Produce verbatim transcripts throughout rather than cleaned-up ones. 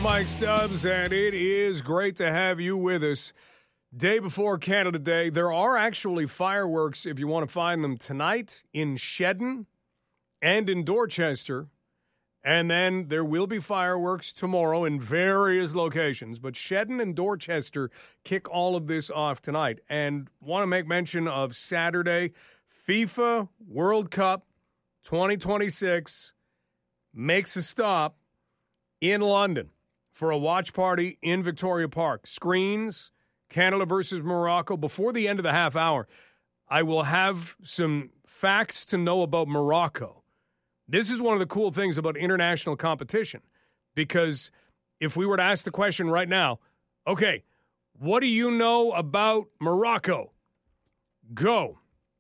Mike Stubbs, and it is great to have you with us. Day before Canada Day, there are actually fireworks, if you want to find them, tonight in Shedden and in Dorchester. And then there will be fireworks tomorrow in various locations. But Shedden and Dorchester kick all of this off tonight. And want to make mention of Saturday, FIFA World Cup twenty twenty-six makes a stop in London for a watch party in Victoria Park. Screens, Canada versus Morocco. Before the end of the half hour, I will have some facts to know about Morocco. This is one of the cool things about international competition, because if we were to ask the question right now, okay, what do you know about Morocco? Go.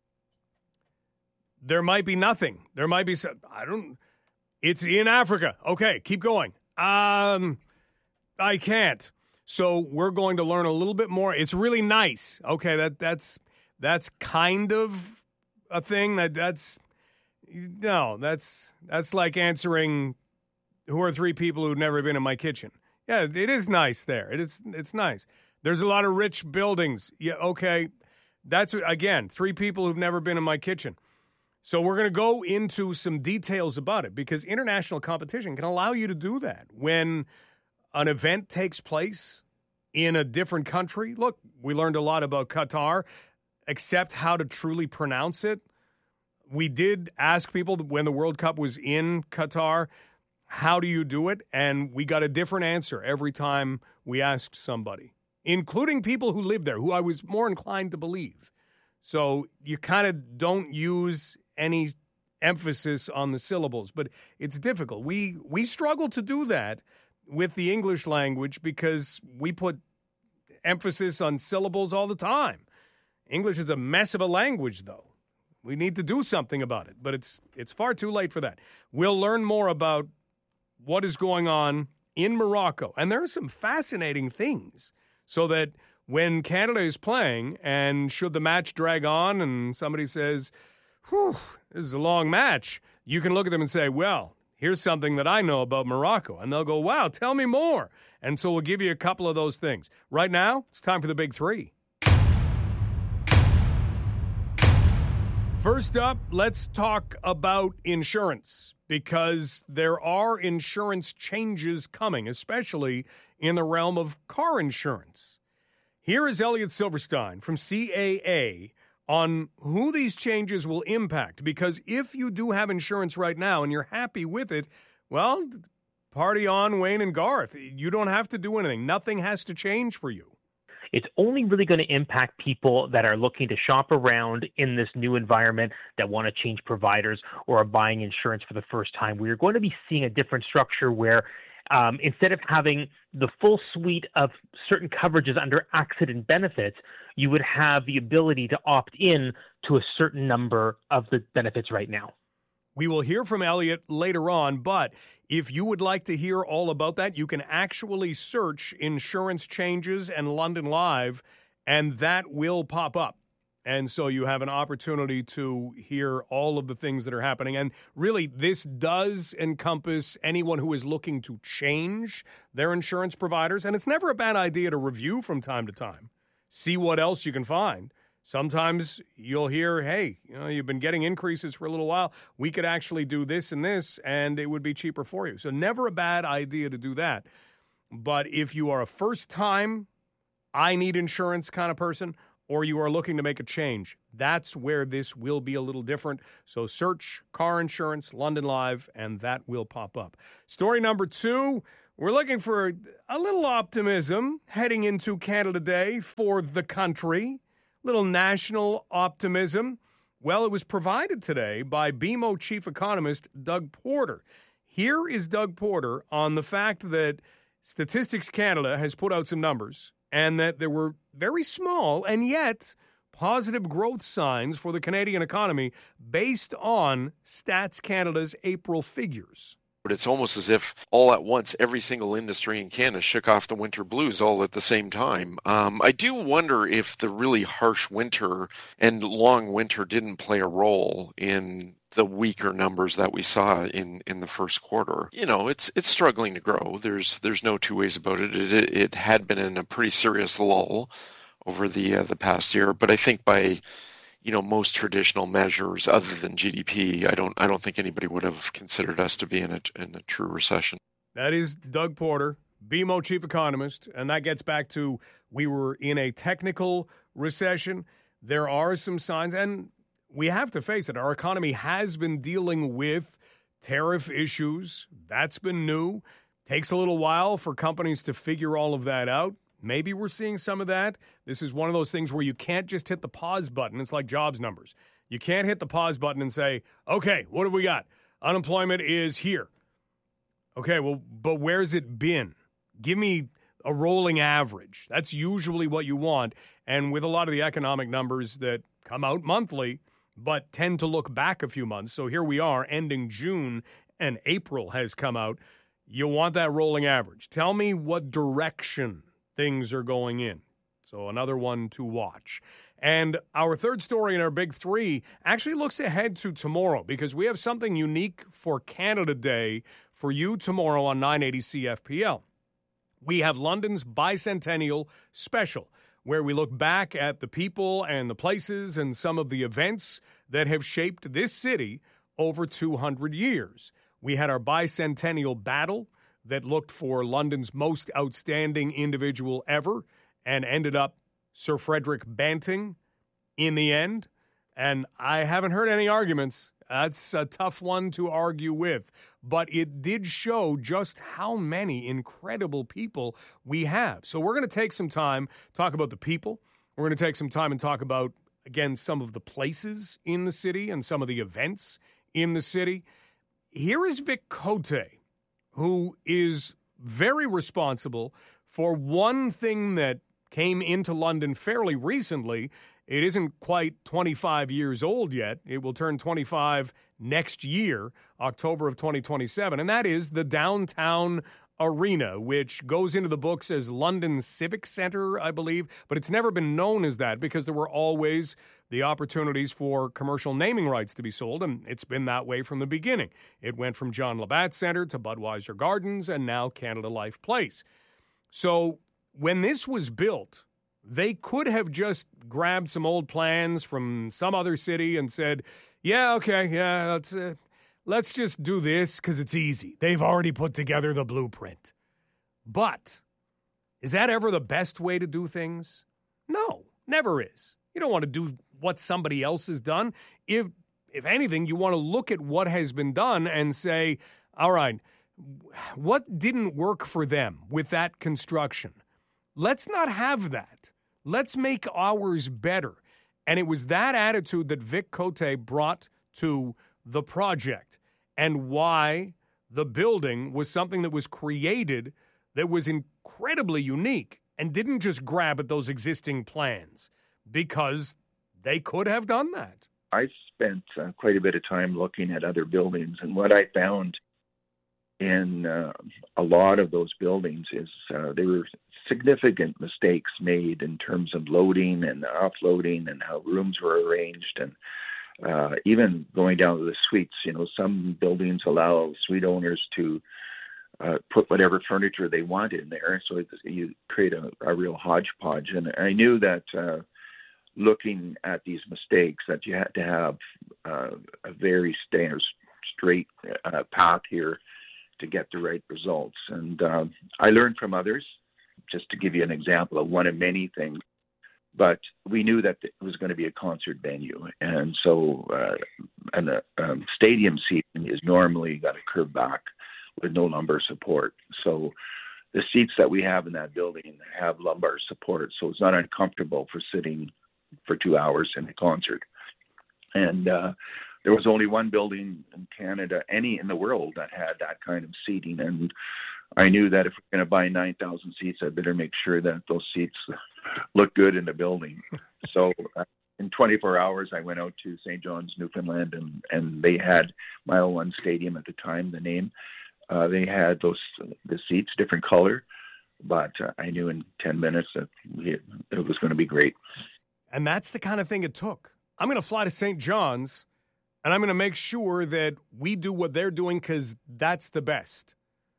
There might be nothing. There might be some, I don't, it's in Africa. Okay, keep going. Um, I can't. So we're going to learn a little bit more. It's really nice. Okay, that that's that's kind of a thing that that's no, that's that's like answering who are three people who've never been in my kitchen. Yeah, it is nice there. It is it's nice. There's a lot of rich buildings. Yeah, okay. That's again, three people who've never been in my kitchen. So we're going to go into some details about it, because international competition can allow you to do that. When an event takes place in a different country, look, we learned a lot about Qatar, except how to truly pronounce it. We did ask people when the World Cup was in Qatar, how do you do it? And we got a different answer every time we asked somebody, including people who live there, who I was more inclined to believe. So you kind of don't use any emphasis on the syllables, but it's difficult. We we struggle to do that with the English language because we put emphasis on syllables all the time. English is a mess of a language, though. We need to do something about it, but it's it's far too late for that. We'll learn more about what is going on in Morocco, and there are some fascinating things, so that when Canada is playing, and should the match drag on and somebody says, whew, this is a long match, you can look at them and say, well, here's something that I know about Morocco. And they'll go, wow, tell me more. And so we'll give you a couple of those things. Right now, it's time for the big three. First up, let's talk about insurance, because there are insurance changes coming, especially in the realm of car insurance. Here is Elliot Silverstein from C A A on who these changes will impact, because if you do have insurance right now and you're happy with it, well, party on, Wayne and Garth. You don't have to do anything. Nothing has to change for you. It's only really going to impact people that are looking to shop around in this new environment, that want to change providers or are buying insurance for the first time. We're going to be seeing a different structure where um, instead of having the full suite of certain coverages under accident benefits, you would have the ability to opt in to a certain number of the benefits right now. We will hear from Elliot later on, but if you would like to hear all about that, you can actually search insurance changes and London Live, and that will pop up. And so you have an opportunity to hear all of the things that are happening. And really, this does encompass anyone who is looking to change their insurance providers. And it's never a bad idea to review from time to time. See what else you can find. Sometimes you'll hear, hey, you know, you've been getting increases for a little while. We could actually do this and this, and it would be cheaper for you. So never a bad idea to do that. But if you are a first-time, I need insurance kind of person, or you are looking to make a change, that's where this will be a little different. So search car insurance, London Live, and that will pop up. Story number two, we're looking for a little optimism heading into Canada Day for the country. Little national optimism. Well, it was provided today by B M O chief economist Doug Porter. Here is Doug Porter on the fact that Statistics Canada has put out some numbers, and that there were very small and yet positive growth signs for the Canadian economy based on Stats Canada's April figures. But it's almost as if all at once, every single industry in Canada shook off the winter blues all at the same time. Um, I do wonder if the really harsh winter and long winter didn't play a role in the weaker numbers that we saw in, in the first quarter. You know, it's it's struggling to grow. There's there's no two ways about it. It, it, it had been in a pretty serious lull over the uh, the past year, but I think by you know most traditional measures other than G D P, I don't I don't think anybody would have considered us to be in a in a true recession. That is Doug Porter, B M O chief economist, and that gets back to we were in a technical recession. There are some signs, and we have to face it. Our economy has been dealing with tariff issues. That's been new. Takes a little while for companies to figure all of that out. Maybe we're seeing some of that. This is one of those things where you can't just hit the pause button. It's like jobs numbers. You can't hit the pause button and say, okay, what have we got? Unemployment is here. Okay, well, but where's it been? Give me a rolling average. That's usually what you want. And with a lot of the economic numbers that come out monthly, but tend to look back a few months. So here we are ending June and April has come out. You want that rolling average. Tell me what direction things are going in. So another one to watch. And our third story in our big three actually looks ahead to tomorrow because we have something unique for Canada Day for you tomorrow on nine eighty C F P L. We have London's Bicentennial Special, where we look back at the people and the places and some of the events that have shaped this city over two hundred years. We had our bicentennial battle that looked for London's most outstanding individual ever and ended up Sir Frederick Banting in the end. And I haven't heard any arguments. That's a tough one to argue with. But it did show just how many incredible people we have. So we're going to take some time, talk about the people. We're going to take some time and talk about, again, some of the places in the city and some of the events in the city. Here is Vic Cote, who is very responsible for one thing that came into London fairly recently. It isn't quite twenty-five years old yet. It will turn twenty-five next year, October of twenty twenty-seven, and that is the Downtown Arena, which goes into the books as London Civic Centre, I believe, but it's never been known as that because there were always the opportunities for commercial naming rights to be sold, and it's been that way from the beginning. It went from John Labatt Centre to Budweiser Gardens and now Canada Life Place. So when this was built, they could have just grabbed some old plans from some other city and said, yeah, okay, yeah, let's, uh, let's just do this because it's easy. They've already put together the blueprint. But is that ever the best way to do things? No, never is. You don't want to do what somebody else has done. If, if anything, you want to look at what has been done and say, all right, what didn't work for them with that construction? Let's not have that. Let's make ours better. And it was that attitude that Vic Cote brought to the project and why the building was something that was created that was incredibly unique and didn't just grab at those existing plans because they could have done that. I spent uh, quite a bit of time looking at other buildings, and what I found in uh, a lot of those buildings is uh, there were significant mistakes made in terms of loading and offloading and how rooms were arranged, and uh, even going down to the suites. You know, some buildings allow suite owners to uh, put whatever furniture they want in there, so you create a, a real hodgepodge. And I knew that uh, looking at these mistakes, that you had to have uh, a very standard, straight uh, path here to get the right results. And uh, I learned from others, just to give you an example of one of many things. But we knew that it was going to be a concert venue. And so uh, and the um, stadium seating is normally got to curve back with no lumbar support. So the seats that we have in that building have lumbar support. So it's not uncomfortable for sitting for two hours in a concert. And uh, there was only one building in Canada, any in the world, that had that kind of seating. And I knew that if we're going to buy nine thousand seats, I better make sure that those seats look good in the building. So uh, in twenty-four hours, I went out to Saint John's, Newfoundland, and, and they had Mile One Stadium at the time, the name. Uh, they had those the seats, different color, but uh, I knew in ten minutes that we, it was going to be great. And that's the kind of thing it took. I'm going to fly to Saint John's And I'm going to make sure that we do what they're doing because that's the best.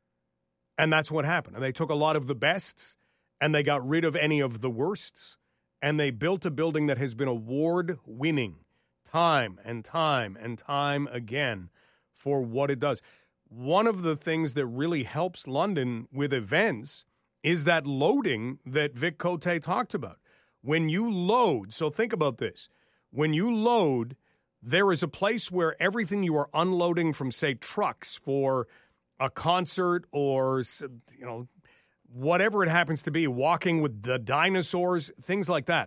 And that's what happened. And they took a lot of the bests and they got rid of any of the worsts. And they built a building that has been award-winning time and time and time again for what it does. One of the things that really helps London with events is that loading that Vic Cote talked about. When you load, so think about this. When you load, there is a place where everything you are unloading from, say, trucks for a concert or, you know, whatever it happens to be, walking with the dinosaurs, things like that.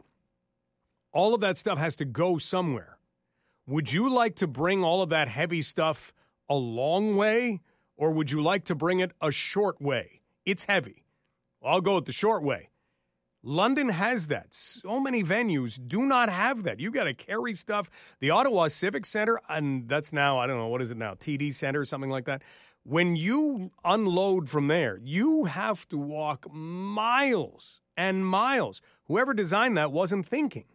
All of that stuff has to go somewhere. Would you like to bring all of that heavy stuff a long way, or would you like to bring it a short way? It's heavy. I'll go with the short way. London has that. So many venues do not have that. You got to carry stuff. The Ottawa Civic Center, and that's now, I don't know, what is it now, T D Center or something like that. When you unload from there, you have to walk miles and miles. Whoever designed that wasn't thinking,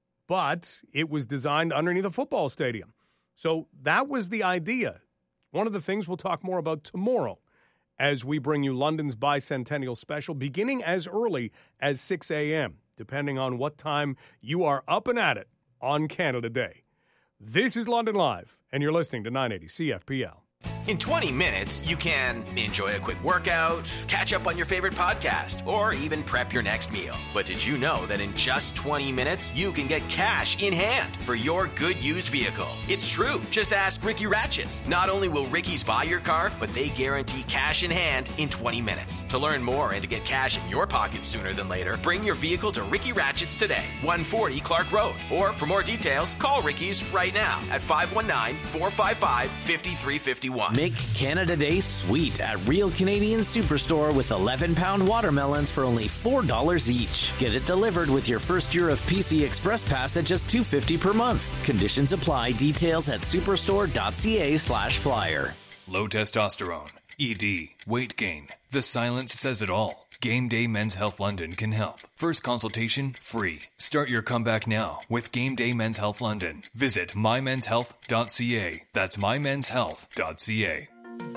but it was designed underneath a football stadium. So that was the idea. One of the things we'll talk more about tomorrow as we bring you London's Bicentennial Special, beginning as early as six a.m., depending on what time you are up and at it on Canada Day. This is London Live, and you're listening to nine eighty C F P L. In twenty minutes, you can enjoy a quick workout, catch up on your favorite podcast, or even prep your next meal. But did you know that in just twenty minutes, you can get cash in hand for your good used vehicle? It's true. Just ask Ricky Ratchets. Not only will Ricky's buy your car, but they guarantee cash in hand in twenty minutes. To learn more and to get cash in your pocket sooner than later, bring your vehicle to Ricky Ratchets today, one forty Clark Road. Or for more details, call Ricky's right now at five one nine, four five five, five three five one. Make Canada Day sweet at Real Canadian Superstore with eleven pound watermelons for only four dollars each. Get it delivered with your first year of P C Express Pass at just two dollars and fifty cents per month. Conditions apply. Details at superstore.ca slash flyer. Low testosterone, E D, weight gain. The silence says it all. Game Day Men's Health London can help. First consultation free. Start your comeback now with Game Day Men's Health London. Visit my mens health dot c a. That's my mens health dot c a.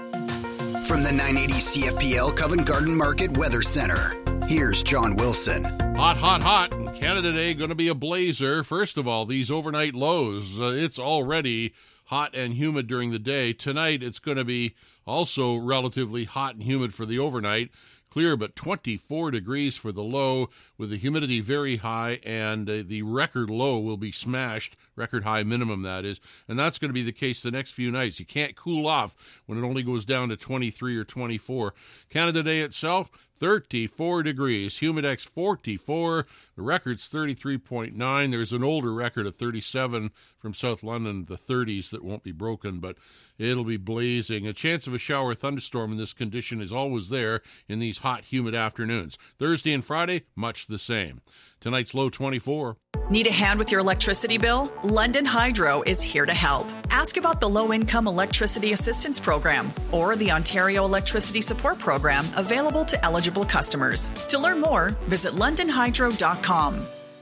From the nine eighty C F P L Covent Garden Market Weather Center, here's John Wilson. Hot, hot, hot. Canada Day going to be a blazer. First of all, these overnight lows. Uh, it's already hot and humid during the day. Tonight, it's going to be also relatively hot and humid for the overnight. Clear, but twenty-four degrees for the low, with the humidity very high, and uh, the record low will be smashed, record high minimum, that is, and that's going to be the case the next few nights. You can't cool off when it only goes down to twenty-three or twenty-four. Canada Day itself, thirty-four degrees, Humidex forty-four, the record's thirty-three point nine. There's an older record of thirty-seven from South London, the thirties, that won't be broken, but it'll be blazing. A chance of a shower or thunderstorm in this condition is always there in these hot, humid afternoons. Thursday and Friday, much the same. Tonight's low twenty-four. Need a hand with your electricity bill? London Hydro is here to help. Ask about the Low-Income Electricity Assistance Program or the Ontario Electricity Support Program available to eligible customers. To learn more, visit london hydro dot com.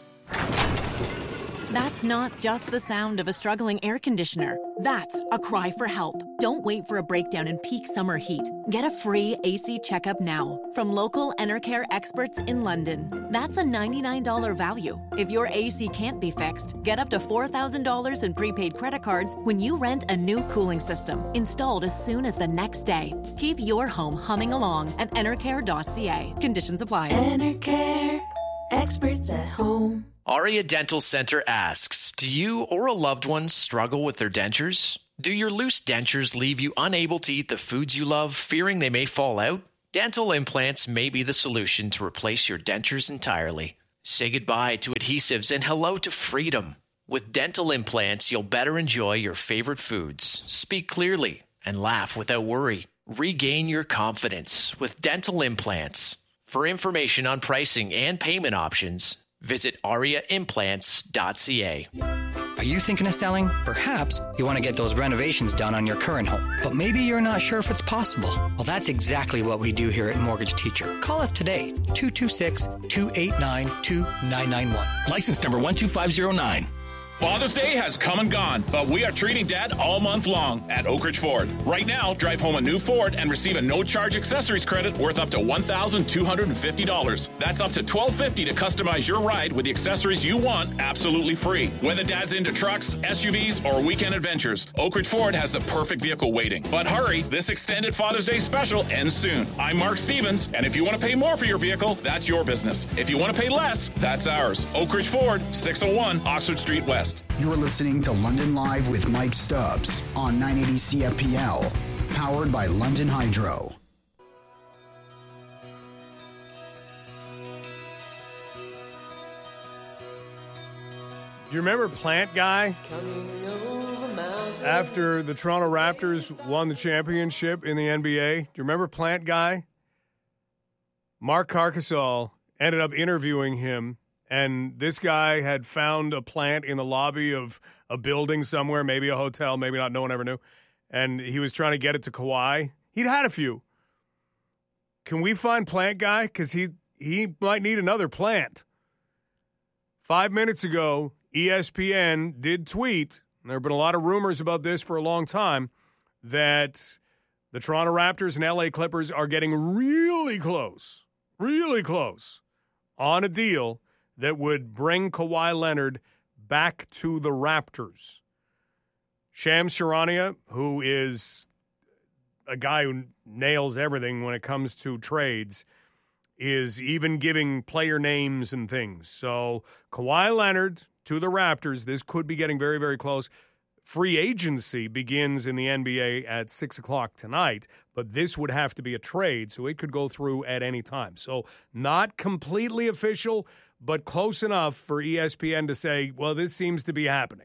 That's not just the sound of a struggling air conditioner. That's a cry for help. Don't wait for a breakdown in peak summer heat. Get a free A C checkup now from local Enercare experts in London. That's a ninety-nine dollars value. If your A C can't be fixed, get up to four thousand dollars in prepaid credit cards when you rent a new cooling system, installed as soon as the next day. Keep your home humming along at enercare dot c a. Conditions apply. Enercare, experts at home. Aria Dental Center asks, do you or a loved one struggle with their dentures? Do your loose dentures leave you unable to eat the foods you love, fearing they may fall out? Dental implants may be the solution to replace your dentures entirely. Say goodbye to adhesives and hello to freedom. With dental implants, you'll better enjoy your favorite foods, speak clearly, and laugh without worry. Regain your confidence with dental implants. For information on pricing and payment options, visit aria implants dot c a. Are you thinking of selling? Perhaps you want to get those renovations done on your current home, but maybe you're not sure if it's possible. Well, that's exactly what we do here at Mortgage Teacher. Call us today, two two six, two eight nine, two nine nine one. License number one two five zero nine. Father's Day has come and gone, but we are treating Dad all month long at Oak Ridge Ford. Right now, drive home a new Ford and receive a no-charge accessories credit worth up to one thousand two hundred fifty dollars. That's up to twelve fifty to customize your ride with the accessories you want absolutely free. Whether Dad's into trucks, S U Vs, or weekend adventures, Oak Ridge Ford has the perfect vehicle waiting. But hurry, this extended Father's Day special ends soon. I'm Mark Stevens, and if you want to pay more for your vehicle, that's your business. If you want to pay less, that's ours. Oak Ridge Ford, six oh one Oxford Street West. You're listening to London Live with Mike Stubbs on nine eighty C F P L, powered by London Hydro. Do you remember Plant Guy? After the Toronto Raptors won the championship in the N B A, do you remember Plant Guy? Mark Carcasole ended up interviewing him, and this guy had found a plant in the lobby of a building somewhere, maybe a hotel, maybe not, no one ever knew, and he was trying to get it to Kawhi. He'd had a few. Can we find Plant Guy? Because he, he might need another plant. Five minutes ago, E S P N did tweet, and there have been a lot of rumors about this for a long time, that the Toronto Raptors and L A Clippers are getting really close, really close on a deal that would bring Kawhi Leonard back to the Raptors. Shams Charania, who is a guy who nails everything when it comes to trades, is even giving player names and things. So Kawhi Leonard to the Raptors, this could be getting very, very close. Free agency begins in the N B A at six o'clock tonight, but this would have to be a trade, so it could go through at any time. So not completely official, but close enough for E S P N to say, well, this seems to be happening.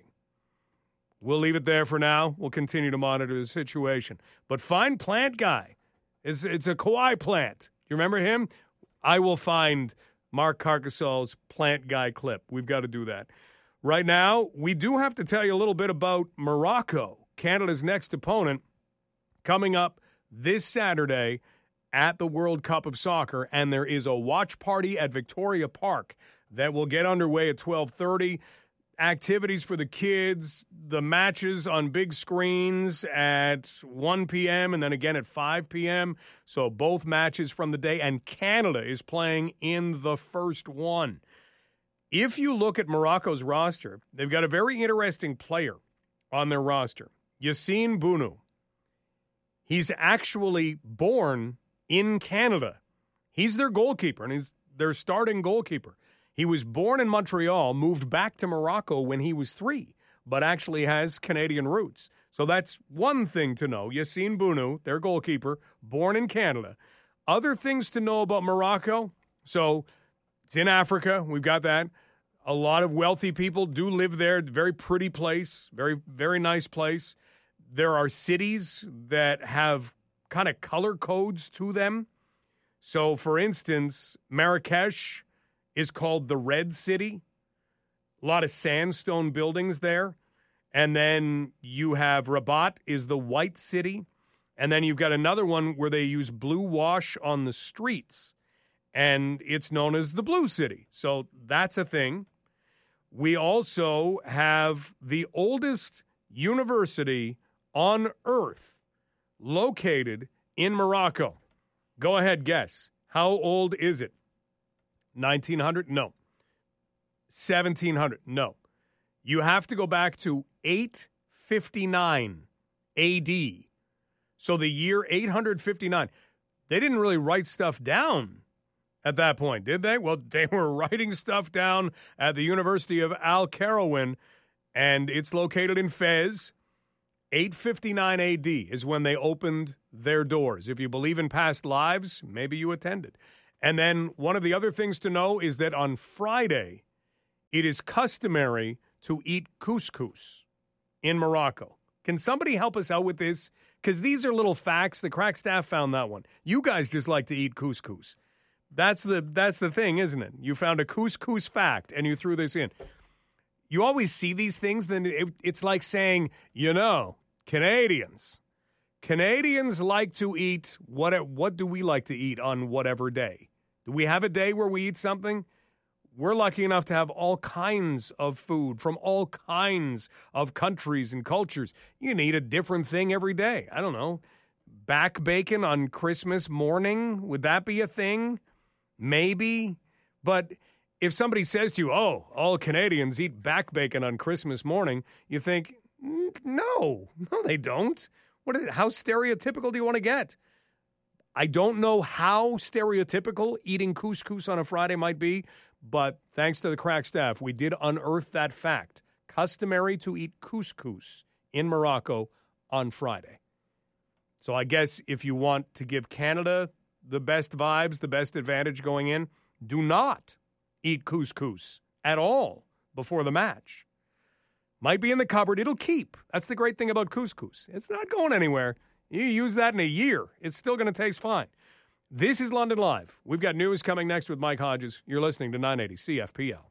We'll leave it there for now. We'll continue to monitor the situation. But find Plant Guy. It's, it's a Kawhi plant. You remember him? I will find Mark Carcasole's Plant Guy clip. We've got to do that. Right now, we do have to tell you a little bit about Morocco, Canada's next opponent, coming up this Saturday at the World Cup of Soccer, and there is a watch party at Victoria Park that will get underway at twelve thirty. Activities for the kids, the matches on big screens at one p.m. and then again at five p.m. So both matches from the day, and Canada is playing in the first one. If you look at Morocco's roster, they've got a very interesting player on their roster, Yassine Bounou. He's actually born in Canada. He's their goalkeeper, and he's their starting goalkeeper. He was born in Montreal, moved back to Morocco when he was three, but actually has Canadian roots. So that's one thing to know. Yassine Bounou, their goalkeeper, born in Canada. Other things to know about Morocco. So it's in Africa. We've got that. A lot of wealthy people do live there. Very pretty place. Very, very nice place. There are cities that have kind of color codes to them. So, for instance, Marrakesh is called the Red City. A lot of sandstone buildings there. And then you have Rabat is the White City. And then you've got another one where they use blue wash on the streets. And it's known as the Blue City. So that's a thing. We also have the oldest university on Earth located in Morocco. Go ahead, guess. How old is it? nineteen hundred? No. seventeen hundred? No. You have to go back to eight fifty-nine A D. So the year eight fifty-nine. They didn't really write stuff down at that point, did they? Well, they were writing stuff down at the University of Al Qarawiyyin, and it's located in Fez. eight fifty-nine A D is when they opened their doors. If you believe in past lives, maybe you attended. And then one of the other things to know is that on Friday, it is customary to eat couscous in Morocco. Can somebody help us out with this? Because these are little facts. The crack staff found that one. You guys just like to eat couscous. That's the that's the thing, isn't it? You found a couscous fact, and you threw this in. You always see these things, then it, it's like saying, you know, Canadians. Canadians like to eat, what, what do we like to eat on whatever day? Do we have a day where we eat something? We're lucky enough to have all kinds of food from all kinds of countries and cultures. You can eat a different thing every day. I don't know. Back bacon on Christmas morning, would that be a thing? Maybe. But if somebody says to you, oh, all Canadians eat back bacon on Christmas morning, you think, no, no, they don't. What is, how stereotypical do you want to get? I don't know how stereotypical eating couscous on a Friday might be, but thanks to the crack staff, we did unearth that fact. Customary to eat couscous in Morocco on Friday. So I guess if you want to give Canada the best vibes, the best advantage going in, do not eat couscous at all before the match. Might be in the cupboard. It'll keep. That's the great thing about couscous. It's not going anywhere. You use that in a year. It's still going to taste fine. This is London Live. We've got news coming next with Mike Hodges. You're listening to nine eighty C F P L.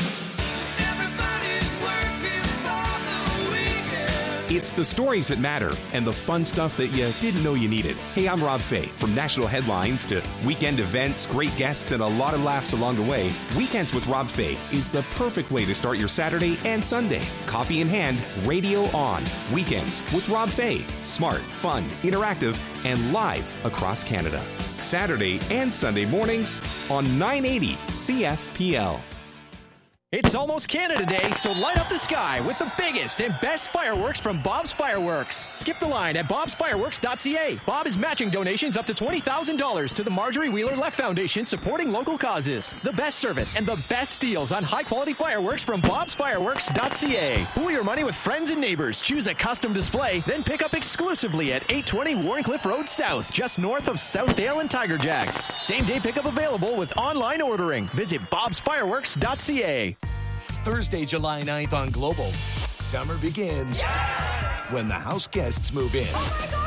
It's the stories that matter and the fun stuff that you didn't know you needed. Hey, I'm Rob Fay. From national headlines to weekend events, great guests, and a lot of laughs along the way, Weekends with Rob Fay is the perfect way to start your Saturday and Sunday. Coffee in hand, radio on. Weekends with Rob Fay. Smart, fun, interactive, and live across Canada. Saturday and Sunday mornings on nine eighty C F P L. It's almost Canada Day, so light up the sky with the biggest and best fireworks from Bob's Fireworks. Skip the line at bobs fireworks dot c a. Bob is matching donations up to twenty thousand dollars to the Marjorie Wheeler Left Foundation, supporting local causes. The best service and the best deals on high-quality fireworks from bobs fireworks dot c a. Pool your money with friends and neighbors. Choose a custom display, then pick up exclusively at eight twenty Warrencliffe Road South, just north of Southdale and Tiger Jacks. Same-day pickup available with online ordering. Visit bobs fireworks dot c a. Thursday, July ninth on Global. Summer begins yeah! when the house guests move in.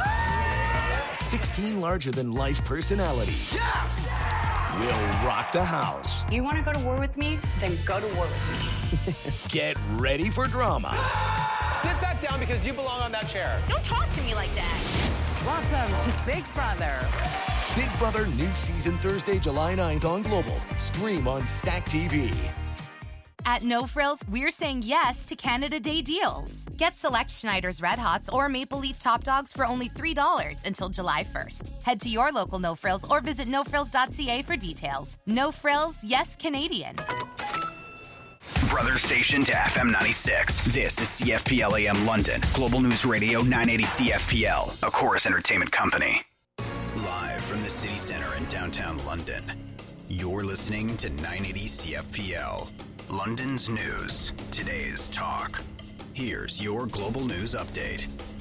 Oh sixteen larger-than-life personalities yes! will rock the house. You want to go to war with me? Then go to war with me. Get ready for drama. Sit that down because you belong on that chair. Don't talk to me like that. Welcome to Big Brother. Big Brother new season Thursday, July ninth on Global. Stream on Stack T V. At No Frills, we're saying yes to Canada Day deals. Get select Schneider's Red Hots or Maple Leaf Top Dogs for only three dollars until July first. Head to your local No Frills or visit no frills dot c a for details. No Frills, yes Canadian. Brother station to F M ninety-six. This is C F P L A M London. Global News Radio nine eighty C F P L, a Chorus Entertainment company. Live from the city center in downtown London. You're listening to nine eighty C F P L. London's news, today's talk. Here's your global news update.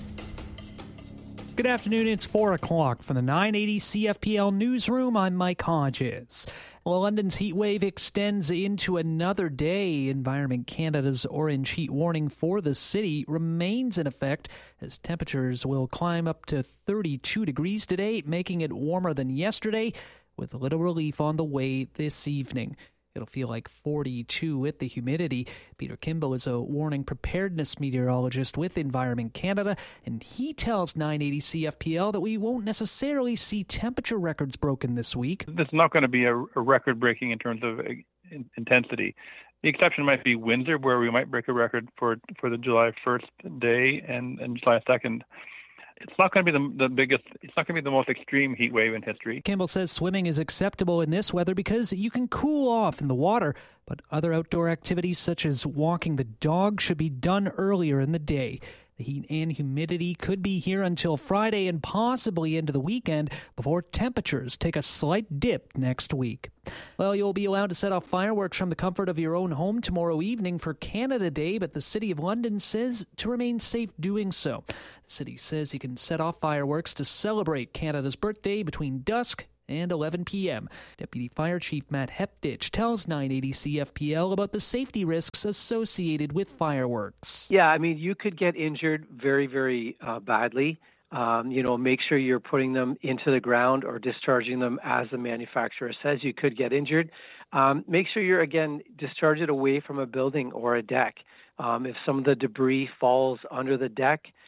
Good afternoon, it's four o'clock from the nine eighty C F P L newsroom. I'm Mike Hodges. Well, London's heat wave extends into another day. Environment Canada's orange heat warning for the city remains in effect as temperatures will climb up to thirty-two degrees today, making it warmer than yesterday, with a little relief on the way this evening. It'll feel like forty-two with the humidity. Peter Kimball is a warning preparedness meteorologist with Environment Canada, and he tells nine eighty C F P L that we won't necessarily see temperature records broken this week. This is not going to be a, a record-breaking in terms of in, intensity. The exception might be Windsor, where we might break a record for, for the July first day and, and July second. It's not going to be the, the biggest, it's not going to be the most extreme heat wave in history. Kimball says swimming is acceptable in this weather because you can cool off in the water, but other outdoor activities such as walking the dog should be done earlier in the day. The heat and humidity could be here until Friday and possibly into the weekend before temperatures take a slight dip next week. Well, you'll be allowed to set off fireworks from the comfort of your own home tomorrow evening for Canada Day, but the City of London says to remain safe doing so. The city says you can set off fireworks to celebrate Canada's birthday between dusk and eleven p.m. Deputy Fire Chief Matt Hepditch tells nine eighty C F P L about the safety risks associated with fireworks. Yeah, I mean, you could get injured very, very uh, badly. Um, you know, make sure you're putting them into the ground or discharging them as the manufacturer says. You could get injured. Um, make sure you're, again, discharge it away from a building or a deck. Um, if some of the debris falls under the deck,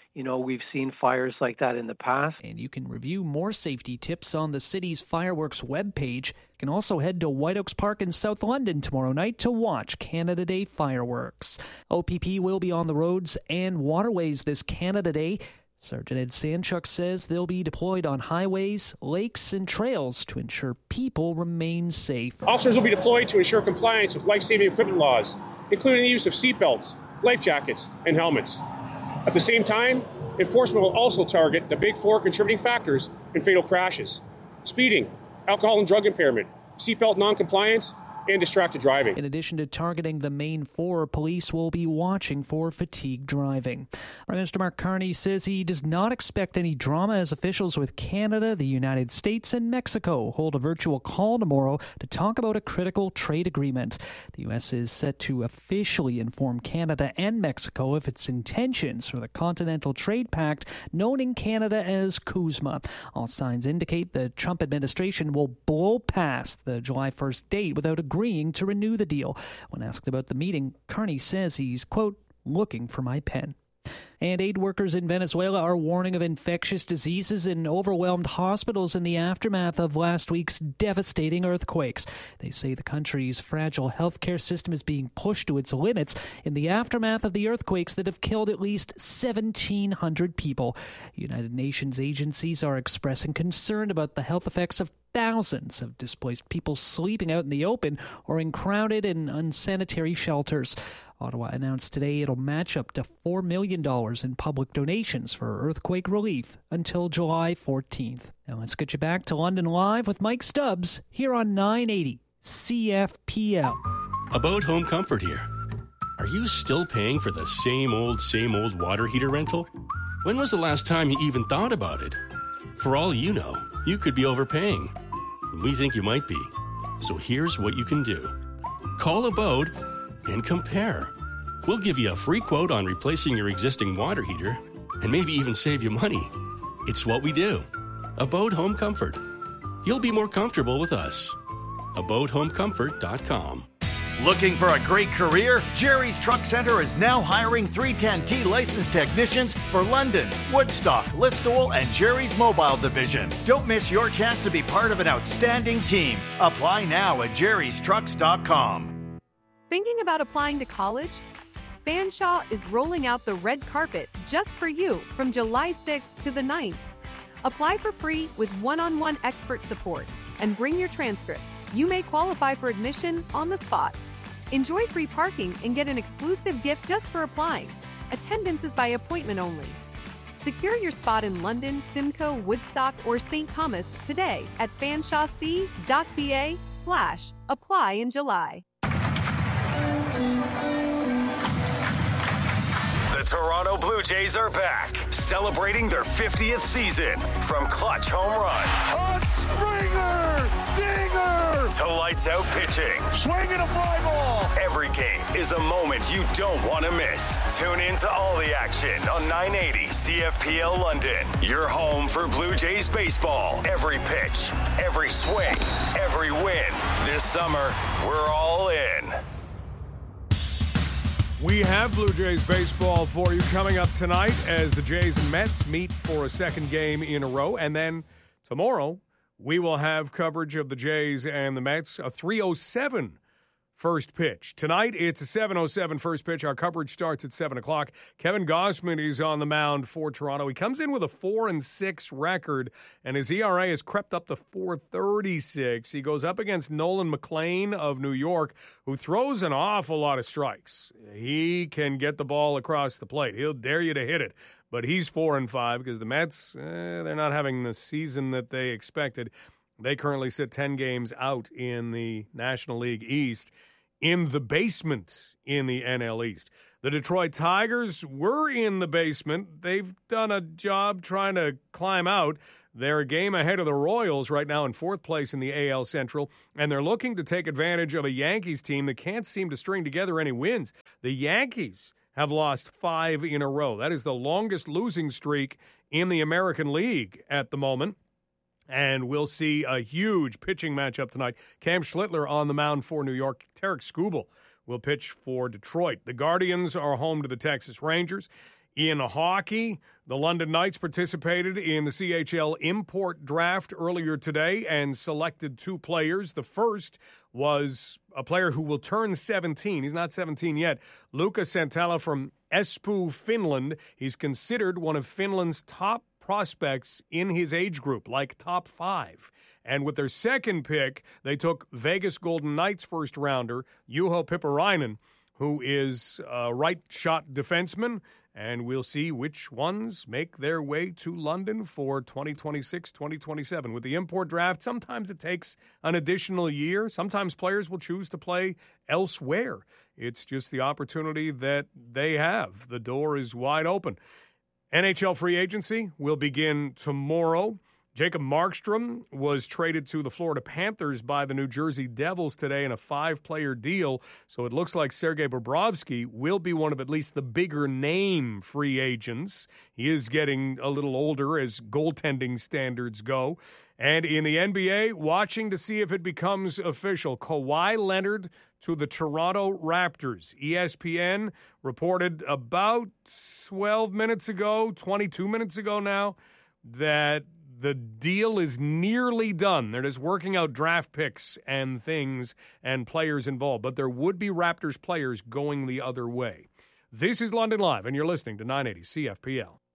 You know, we've seen fires like that in the past. And you can review more safety tips on the city's fireworks webpage. You can also head to White Oaks Park in South London tomorrow night to watch Canada Day fireworks. O P P will be on the roads and waterways this Canada Day. Sergeant Ed Sanchuk says they'll be deployed on highways, lakes, and trails to ensure people remain safe. Officers will be deployed to ensure compliance with life-saving equipment laws, including the use of seatbelts, life jackets, and helmets. At the same time, enforcement will also target the big four contributing factors in fatal crashes: speeding, alcohol and drug impairment, seatbelt noncompliance, and distracted driving. In addition to targeting the main four, police will be watching for fatigue driving. Prime Minister Mark Carney says he does not expect any drama as officials with Canada, the United States, and Mexico hold a virtual call tomorrow to talk about a critical trade agreement. The U S is set to officially inform Canada and Mexico of its intentions for the Continental Trade Pact, known in Canada as CUSMA. All signs indicate the Trump administration will blow past the July first date without agreeing agreeing to renew the deal. When asked about the meeting, Carney says he's, quote, looking for my pen. And aid workers in Venezuela are warning of infectious diseases in overwhelmed hospitals in the aftermath of last week's devastating earthquakes. They say the country's fragile healthcare system is being pushed to its limits in the aftermath of the earthquakes that have killed at least seventeen hundred people. United Nations agencies are expressing concern about the health effects of thousands of displaced people sleeping out in the open or in crowded and unsanitary shelters. Ottawa announced today it'll match up to four million dollars in public donations for earthquake relief until July fourteenth. Now let's get you back to London Live with Mike Stubbs here on nine eighty C F P L. About home comfort here. Are you still paying for the same old, same old water heater rental? When was the last time you even thought about it? For all you know, you could be overpaying. We think you might be. So here's what you can do. Call Abode and compare. We'll give you a free quote on replacing your existing water heater and maybe even save you money. It's what we do. Abode Home Comfort. You'll be more comfortable with us. abode home comfort dot com. Looking for a great career? Jerry's Truck Center is now hiring three ten T licensed technicians for London, Woodstock, Listowel, and Jerry's Mobile Division. Don't miss your chance to be part of an outstanding team. Apply now at jerrys trucks dot com. Thinking about applying to college? Fanshawe is rolling out the red carpet just for you from July sixth to the ninth. Apply for free with one-on-one expert support and bring your transcripts. You may qualify for admission on the spot. Enjoy free parking and get an exclusive gift just for applying. Attendance is by appointment only. Secure your spot in London, Simcoe, Woodstock, or Saint Thomas today at fanshawec.ca slash apply in July. The Toronto Blue Jays are back, celebrating their fiftieth season. From clutch home runs, a Springer dinger, to lights out pitching, swinging a fly ball. Every game is a moment you don't want to miss. Tune in to all the action on nine eighty C F P L London. Your home for Blue Jays baseball. Every pitch, every swing, every win. This summer, we're all in. We have Blue Jays baseball for you coming up tonight as the Jays and Mets meet for a second game in a row. And then tomorrow, we will have coverage of the Jays and the Mets, a three oh seven first pitch. Tonight, it's a seven oh seven first pitch. Our coverage starts at seven o'clock. Kevin Gausman is on the mound for Toronto. He comes in with a four and six record, and his E R A has crept up to four thirty-six. He goes up against Nolan McLean of New York, who throws an awful lot of strikes. He can get the ball across the plate. He'll dare you to hit it. But he's four and five because the Mets, eh, they're not having the season that they expected. They currently sit ten games out in the National League East, in the basement in the N L East. The Detroit Tigers were in the basement. They've done a job trying to climb out. They're a game ahead of the Royals right now in fourth place in the A L Central, and they're looking to take advantage of a Yankees team that can't seem to string together any wins. The Yankees have lost five in a row. That is the longest losing streak in the American League at the moment. And we'll see a huge pitching matchup tonight. Cam Schlittler on the mound for New York. Tarek Skubal will pitch for Detroit. The Guardians are home to the Texas Rangers. In hockey, the London Knights participated in the C H L import draft earlier today and selected two players. The first was a player who will turn seventeen. He's not seventeen yet. Luca Santala from Espoo, Finland. He's considered one of Finland's top prospects in his age group, like top five. And with their second pick, they took Vegas Golden Knights first-rounder Juho Piparainen, who is a right-shot defenseman, and we'll see which ones make their way to London for twenty twenty-six twenty twenty-seven. With the import draft, sometimes it takes an additional year. Sometimes players will choose to play elsewhere. It's just the opportunity that they have. The door is wide open. N H L free agency will begin tomorrow. Jacob Markstrom was traded to the Florida Panthers by the New Jersey Devils today in a five-player deal, so it looks like Sergei Bobrovsky will be one of at least the bigger name free agents. He is getting a little older as goaltending standards go. And in the N B A, watching to see if it becomes official, Kawhi Leonard to the Toronto Raptors. E S P N reported about twelve minutes ago, twenty-two minutes ago now, that the deal is nearly done. They're just working out draft picks and things and players involved. But there would be Raptors players going the other way. This is London Live, and you're listening to nine eighty C F P L.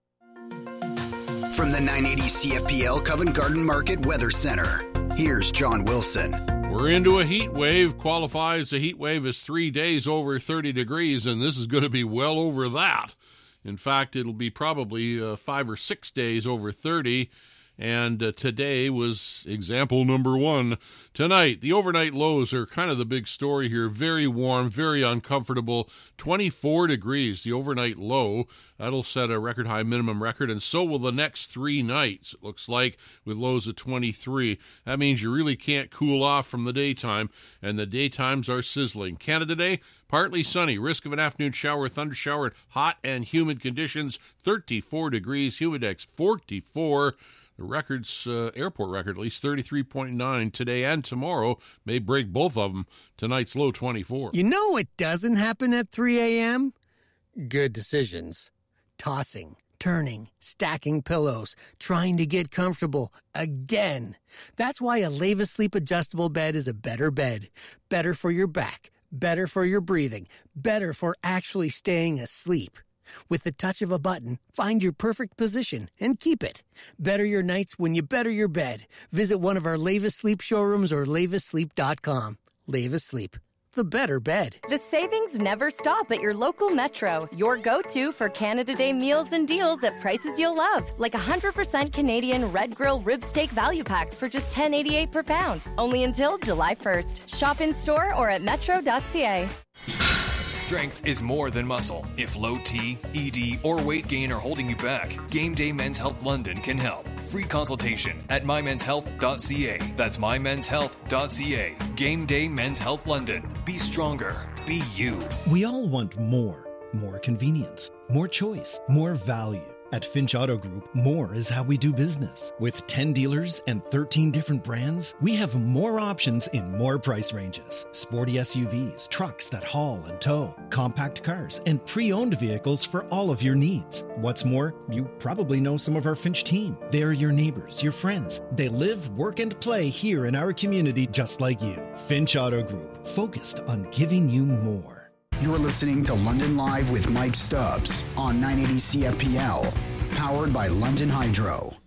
From the nine eighty C F P L Covent Garden Market Weather Center, here's John Wilson. We're into a heat wave. Qualifies the heat wave as three days over thirty degrees, and this is going to be well over that. In fact, it'll be probably uh, five or six days over thirty. And uh, today was example number one. Tonight, the overnight lows are kind of the big story here. Very warm, very uncomfortable. twenty-four degrees, the overnight low. That'll set a record high minimum record, and so will the next three nights, it looks like, with lows of twenty-three. That means you really can't cool off from the daytime, and the daytimes are sizzling. Canada Day, partly sunny, risk of an afternoon shower, thunder shower, and hot and humid conditions. thirty-four degrees, humidex forty-four. The record's uh, airport record, at least thirty-three point nine today and tomorrow, may break both of them. Tonight's low twenty-four. You know what doesn't happen at three a.m.? Good decisions. Tossing, turning, stacking pillows, trying to get comfortable again. That's why a Leva Sleep adjustable bed is a better bed. Better for your back, better for your breathing, better for actually staying asleep. With the touch of a button, find your perfect position and keep it. Better your nights when you better your bed. Visit one of our Leva Sleep showrooms or leva sleep dot com. Leva Sleep, the better bed. The savings never stop at your local Metro. Your go-to for Canada Day meals and deals at prices you'll love. Like one hundred percent Canadian Red Grill Rib Steak Value Packs for just ten eighty-eight per pound. Only until July first. Shop in store or at metro dot c a. Strength is more than muscle. If low T, E D, or weight gain are holding you back, Game Day Men's Health London can help. Free consultation at my mens health dot c a. That's my mens health dot c a. Game Day Men's Health London. Be stronger. Be you. We all want more. More convenience. More choice. More value. At Finch Auto Group, more is how we do business. With ten dealers and thirteen different brands, we have more options in more price ranges. Sporty S U Vs, trucks that haul and tow, compact cars, and pre-owned vehicles for all of your needs. What's more, you probably know some of our Finch team. They are your neighbors, your friends. They live, work, and play here in our community just like you. Finch Auto Group, focused on giving you more. You're listening to London Live with Mike Stubbs on nine eighty C F P L, powered by London Hydro.